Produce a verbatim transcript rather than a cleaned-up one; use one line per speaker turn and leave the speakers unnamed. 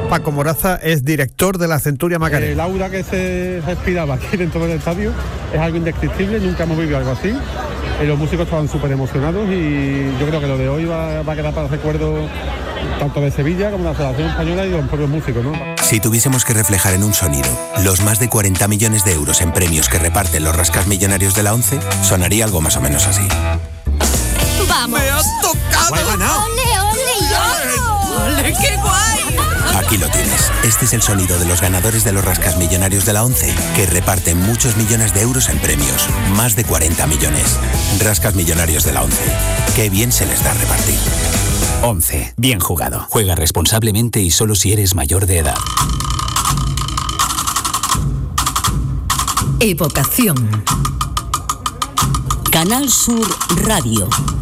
Paco Moraza es director de la Centuria Macarena.
El aura que se respiraba aquí dentro del estadio es algo indescriptible, nunca hemos vivido algo así. Eh, los músicos estaban súper emocionados y yo creo que lo de hoy va, va a quedar para el recuerdo tanto de Sevilla como de la Federación Española y de los propios músicos, ¿no?
Si tuviésemos que reflejar en un sonido los más de cuarenta millones de euros en premios que reparten los rascasmillonarios de la ONCE, sonaría algo más o menos así.
¡Vamos!
¡Me has tocado!
¡He ganado!
¡Ole, ole, yo!
¡Ole, qué guay!
Aquí lo tienes. Este es el sonido de los ganadores de los rascasmillonarios de la ONCE, que reparten muchos millones de euros en premios. Más de cuarenta millones. Rascasmillonarios de la ONCE. Qué bien se les da repartir.
ONCE. Bien jugado. Juega responsablemente y solo si eres mayor de edad.
Evocación. Canal Sur Radio.